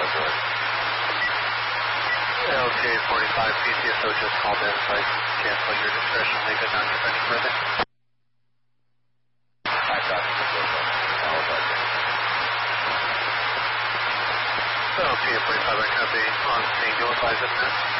Roger. LTA 45, PCSO just called in, so I cancel your discretion, leave it not to any further. I got it. LTA 45, I copy on scene, you'll advise us next.